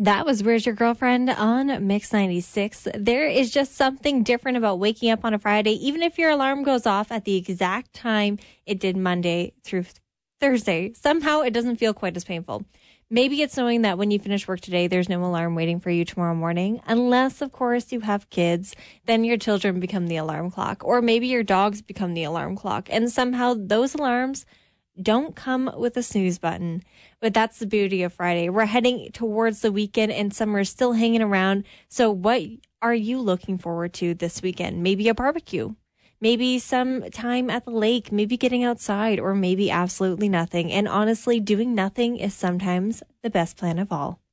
That was Where's Your Girlfriend on Mix 96. There is just something different about waking up on a Friday, even if your alarm goes off at the exact time it did Monday through Thursday. Somehow it doesn't feel quite as painful. Maybe it's knowing that when you finish work today, there's no alarm waiting for you tomorrow morning. Unless, of course, you have kids, then your children become the alarm clock. Or maybe your dogs become the alarm clock. And somehow those alarms don't come with a snooze button. But that's the beauty of Friday. We're heading towards the weekend and summer is still hanging around. So what are you looking forward to this weekend? Maybe a barbecue, maybe some time at the lake, maybe getting outside, or maybe absolutely nothing. And honestly, doing nothing is sometimes the best plan of all.